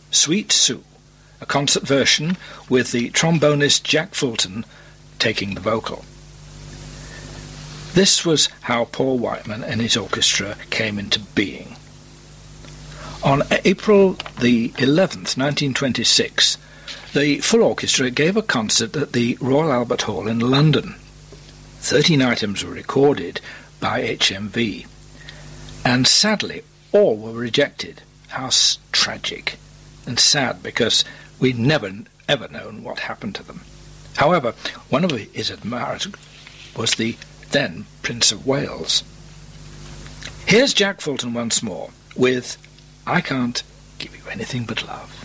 Sweet Sue, a concert version with the trombonist Jack Fulton taking the vocal. This was how Paul Whiteman and his orchestra came into being. On April the 11th, 1926, the full orchestra gave a concert at the Royal Albert Hall in London. 13 items were recorded by HMV, and sadly all were rejected. How tragic and sad, because we'd never ever known what happened to them. However, one of his admirers was the then Prince of Wales. Here's Jack Fulton once more with I Can't Give You Anything But Love.